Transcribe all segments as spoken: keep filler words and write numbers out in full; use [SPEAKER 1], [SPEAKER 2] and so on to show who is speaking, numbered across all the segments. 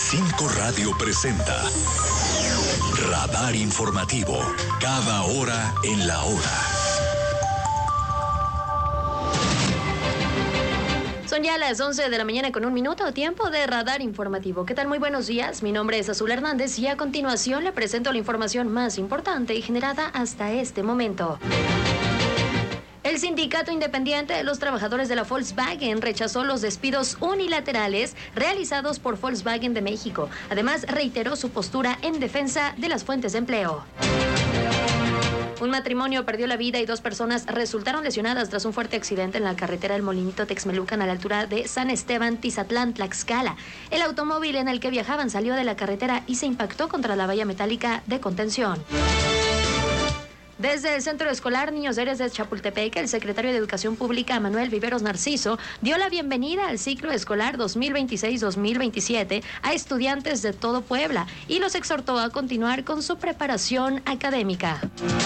[SPEAKER 1] cinco Radio presenta Radar Informativo, cada hora en la hora.
[SPEAKER 2] Son ya las once de la mañana con un minuto, tiempo de Radar Informativo. ¿Qué tal? Muy buenos días, mi nombre es Azul Hernández y a continuación le presento la información más importante y generada hasta este momento. El Sindicato Independiente de los Trabajadores de la Volkswagen rechazó los despidos unilaterales realizados por Volkswagen de México. Además, reiteró su postura en defensa de las fuentes de empleo. Un matrimonio perdió la vida y dos personas resultaron lesionadas tras un fuerte accidente en la carretera del Molinito Texmelucan a la altura de San Esteban, Tizatlán, Tlaxcala. El automóvil en el que viajaban salió de la carretera y se impactó contra la valla metálica de contención. Desde el Centro Escolar Niños Héroes de Chapultepec, el secretario de Educación Pública, Manuel Viveros Narciso, dio la bienvenida al ciclo escolar dos mil veintiséis dos mil veintisiete a estudiantes de todo Puebla y los exhortó a continuar con su preparación académica.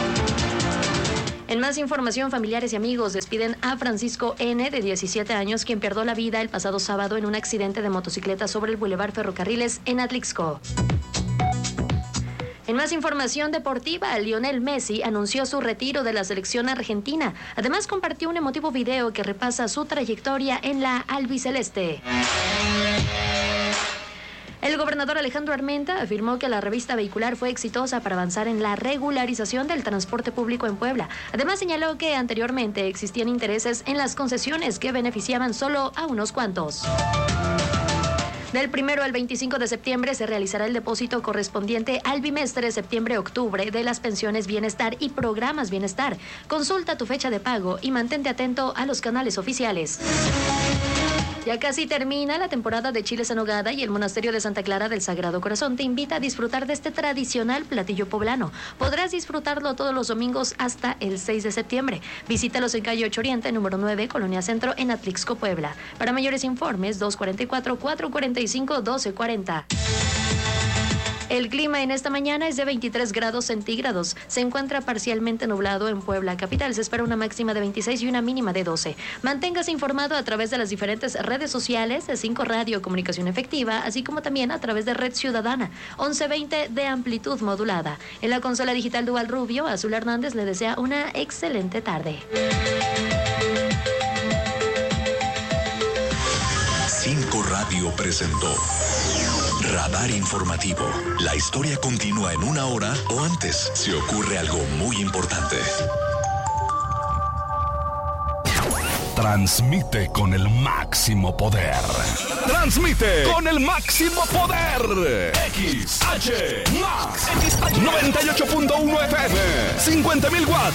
[SPEAKER 2] En más información, familiares y amigos despiden a Francisco N., de diecisiete años, quien perdió la vida el pasado sábado en un accidente de motocicleta sobre el Boulevard Ferrocarriles en Atlixco. En más información deportiva, Lionel Messi anunció su retiro de la selección argentina. Además, compartió un emotivo video que repasa su trayectoria en la albiceleste. El gobernador Alejandro Armenta afirmó que la revista vehicular fue exitosa para avanzar en la regularización del transporte público en Puebla. Además, señaló que anteriormente existían intereses en las concesiones que beneficiaban solo a unos cuantos. Del primero al veinticinco de septiembre se realizará el depósito correspondiente al bimestre septiembre-octubre de las pensiones Bienestar y programas Bienestar. Consulta tu fecha de pago y mantente atento a los canales oficiales. Ya casi termina la temporada de chiles en nogada y el Monasterio de Santa Clara del Sagrado Corazón te invita a disfrutar de este tradicional platillo poblano. Podrás disfrutarlo todos los domingos hasta el seis de septiembre. Visítalos en calle ocho Oriente, número nueve, Colonia Centro, en Atlixco, Puebla. Para mayores informes, dos cuatro cuatro, cuatro cuatro cinco, uno dos cuatro cero. El clima en esta mañana es de veintitrés grados centígrados. Se encuentra parcialmente nublado en Puebla capital. Se espera una máxima de veintiséis y una mínima de doce. Manténgase informado a través de las diferentes redes sociales de cinco Radio Comunicación Efectiva, así como también a través de Red Ciudadana, once veinte de amplitud modulada. En la consola digital Dual Rubio, Azul Hernández le desea una excelente tarde.
[SPEAKER 1] cinco Radio presentó Radar Informativo. La historia continúa en una hora o antes si ocurre algo muy importante. Transmite con el máximo poder. Transmite con el máximo poder. X H Max noventa y ocho punto uno F M, cincuenta mil watts.